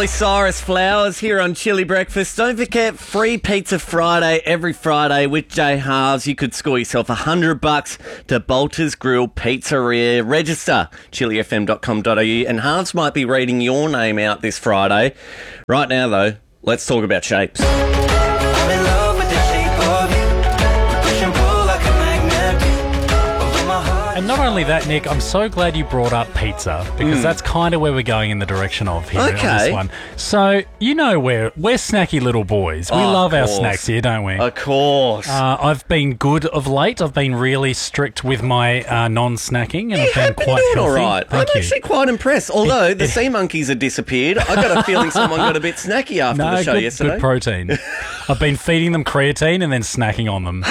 Miley Cyrus, Flowers here on Chili Breakfast. Don't forget, free Pizza Friday every Friday with Jay Halves. You could score yourself $100 to Bolter's Grill Pizzeria. Register chilifm.com.au and Halves might be reading your name out this Friday. Right now, though, let's talk about shapes. I'm in love with the shape of you. Push and pull like a magnet. Although my heart And not only that, Nick, I'm so glad you brought up pizza because that's kind of where we're going in the direction of here on Okay. this one. So, you know, we're snacky little boys. We love our snacks here, don't we? Of course. I've been good of late. I've been really strict with my non-snacking and I've Have been been quite doing healthy. all right. Thank I'm you. actually quite impressed. Although the sea monkeys have disappeared, I got a feeling someone got a bit snacky after the show yesterday. Good protein. I've been feeding them creatine and then snacking on them.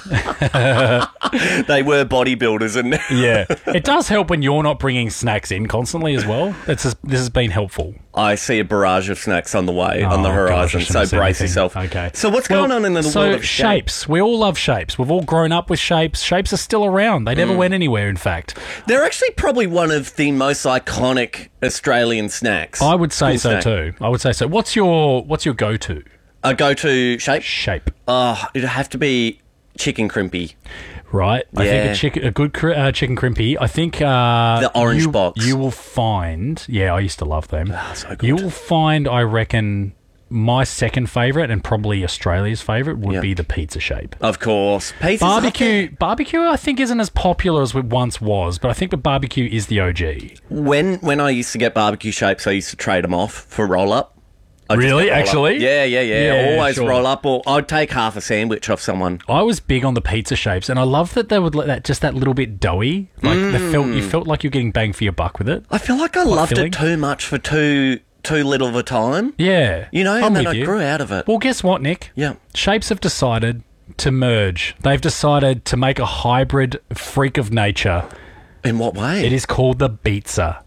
They were bodybuilders, and Yeah. It does help when you're not bringing snacks in constantly as well. This has been helpful. I see a barrage of snacks on the way, on the Oh, gosh, I horizon. shouldn't So have said brace anything. yourself. Okay. So what's going on in the world of shapes? We all love shapes. We've all grown up with shapes. Shapes are still around. They never went anywhere, in fact. They're actually probably one of the most iconic Australian snacks. I would say Cool so snack. too. I would say so. What's your go-to A go-to shape? shape? Oh, it'd have to be chicken crimpy. Right. I Yeah. think a good chicken crimpy. I think The orange you, box. You will find. Yeah, I used to love them. so good. You will find. I reckon my second favourite and probably Australia's favourite would Yeah. be the pizza shape. Of course. Pizza's Barbecue, I think isn't as popular as it once was, but I think the barbecue is the OG. When I used to get barbecue shapes, I used to trade them off for roll-up. I'd just Really? get roll-up. Actually? Yeah. Yeah, Always sure. roll up, or I'd take half a sandwich off someone. I was big on the pizza shapes, and I love that they would let that little bit doughy. Like you felt like you're getting bang for your buck with it. I feel like I loved filling. it too much for too little of a time. Yeah, You know, I'm and then with I you. grew out of it. Well, guess what, Nick? Yeah. Shapes have decided to merge. They've decided to make a hybrid freak of nature. In what way? It is called the Beatza.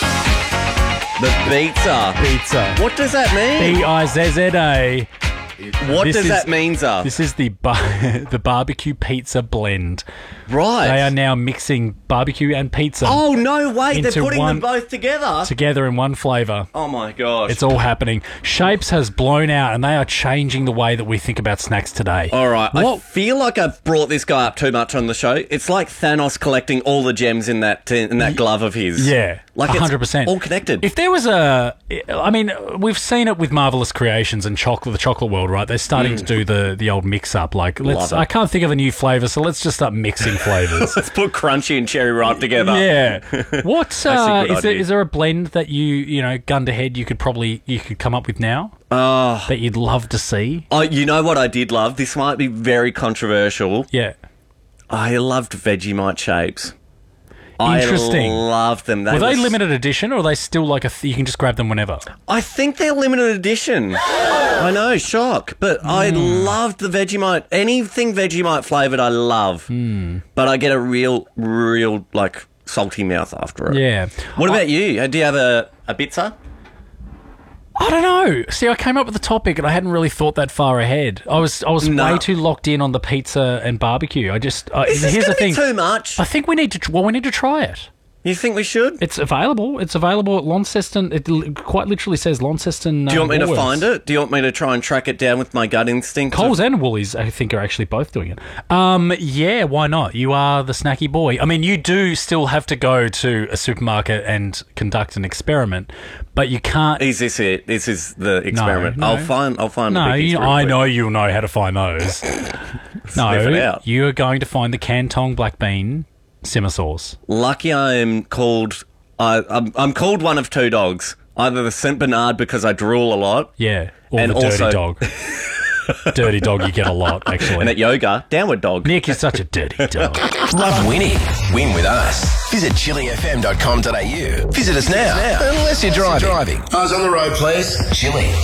The pizza. Pizza. What does that mean? Bizza. What This does is- that mean, Zah? This is the the barbecue pizza blend. Right. They are now mixing barbecue and pizza Oh, no way. They're into putting one- them both together. together in one flavour. Oh, my gosh. It's all happening. Shapes has blown out, and they are changing the way that we think about snacks today. All right. I What? feel like I've brought this guy up too much on the show. It's like Thanos collecting all the gems in that glove of his. Yeah, Like 100%. It's all connected. If there was we've seen it with Marvelous Creations and the chocolate world, right? They're starting to do the old mix up. Like, Love it. I can't think of a new flavour, so let's just start mixing flavours. Let's put crunchy and cherry ripe together. Yeah. What a good idea. is there a blend that you know, gun to head you could come up with now that you'd love to see? Oh, you know what I did love? This might be very controversial. Yeah. I loved Vegemite shapes. Interesting. I loved them. Were they were limited edition, or are they still like you can just grab them whenever? I think they're limited edition. I know, shock. But I loved the Vegemite. Anything Vegemite flavoured, I love. But I get a real, like, salty mouth after it. Yeah. What about you? Do you have a pizza? I don't know. See, I came up with the topic and I hadn't really thought that far ahead. I was No. way too locked in on the pizza and barbecue. This Here's is the going to be thing. too much. I think we need to try it. You think we should? It's available. It's available at Launceston. It quite literally says Launceston. Do you want me to Woolworths. find it? Do you want me to try and track it down with my gut instinct? Coles and Woolies, I think, are actually both doing it. Yeah, why not? You are the snacky boy. I mean, you do still have to go to a supermarket and conduct an experiment, but you can't. Is this it? This is the experiment. no. I'll find No, the biggies real I quick. know you'll know how to find those. Sniff it No, out. you are going to find the Cantong Black Bean simmer sauce. Lucky I am called... I'm called one of two dogs. Either the St. Bernard because I drool a lot, Yeah, or And the dirty also- dog. Dirty dog you get a lot, actually. and at yoga, downward dog. Nick is such a dirty dog. Love winning? Win with us. Visit chilifm.com.au. Visit us now. Unless you're driving. I was on the road, please. Chili.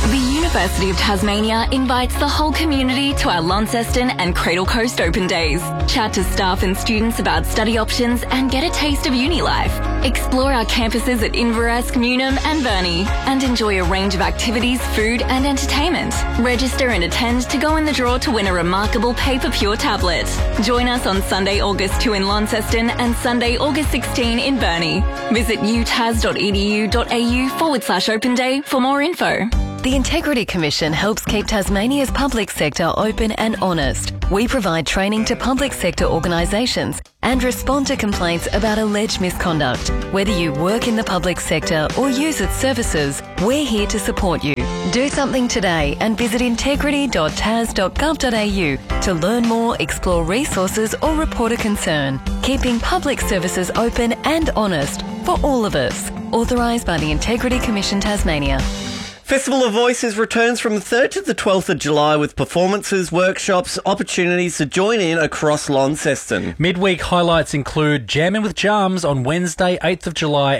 The University of Tasmania invites the whole community to our Launceston and Cradle Coast Open Days. Chat to staff and students about study options and get a taste of uni life. Explore our campuses at Inverest, Newnham and Burnie and enjoy a range of activities, food and entertainment. Register and attend to go in the draw to win a remarkable Paper Pure tablet. Join us on Sunday, August 2 in Launceston and Sunday, August 16 in Burnie. Visit utas.edu.au/Open Day for more info. The Integrity Commission helps keep Tasmania's public sector open and honest. We provide training to public sector organisations and respond to complaints about alleged misconduct. Whether you work in the public sector or use its services, we're here to support you. Do something today and visit integrity.tas.gov.au to learn more, explore resources or report a concern. Keeping public services open and honest for all of us. Authorised by the Integrity Commission Tasmania. Festival of Voices returns from the 3rd to the 12th of July with performances, workshops, opportunities to join in across Launceston. Midweek highlights include Jammin' with Jams on Wednesday, 8th of July